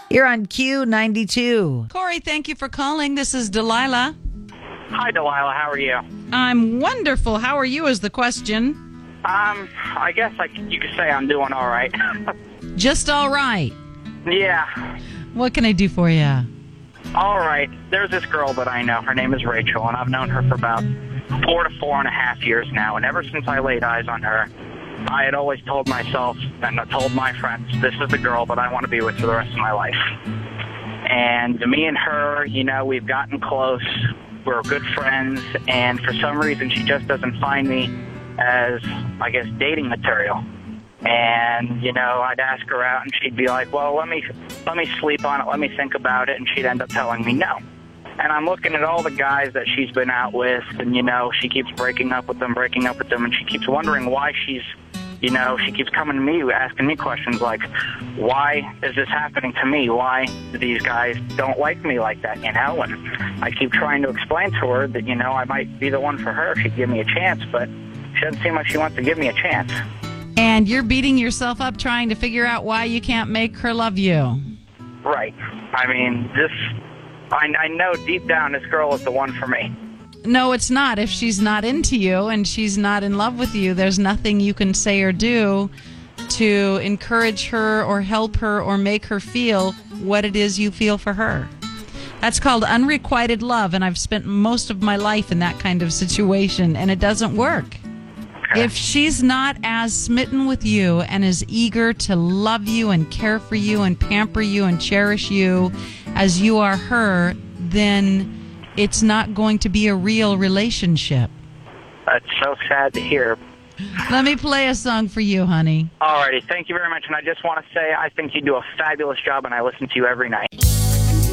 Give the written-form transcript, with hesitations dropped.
You're on Q92. Corey, thank you for calling. This is Delilah. Hi, Delilah. How are you? I'm wonderful. How are you is the question. I guess you could say I'm doing all right. Just all right. Yeah. What can I do for you? All right. There's this girl that I know. Her name is Rachel, and I've known her for about 4 to 4.5 years now. And ever since I laid eyes on her, I had always told myself and I told my friends, this is the girl that I want to be with for the rest of my life. And me and her, we've gotten close. We're good friends. And for some reason, she just doesn't find me as, I guess, dating material. And, I'd ask her out, and she'd be like, well, let me sleep on it, let me think about it, and she'd end up telling me no. And I'm looking at all the guys that she's been out with, and, she keeps breaking up with them, and she keeps wondering why she keeps coming to me, asking me questions like, why is this happening to me? Why do these guys don't like me like that, And I keep trying to explain to her that, I might be the one for her if she'd give me a chance, but she doesn't seem like she wants to give me a chance. And you're beating yourself up trying to figure out why you can't make her love you. Right. I mean, I know deep down this girl is the one for me. No, it's not. If she's not into you and she's not in love with you, there's nothing you can say or do to encourage her or help her or make her feel what it is you feel for her. That's called unrequited love, and I've spent most of my life in that kind of situation, and it doesn't work. If she's not as smitten with you and as eager to love you and care for you and pamper you and cherish you as you are her, then it's not going to be a real relationship. That's so sad to hear. Let me play a song for you, honey. Alrighty, thank you very much. And I just want to say I think you do a fabulous job, and I listen to you every night.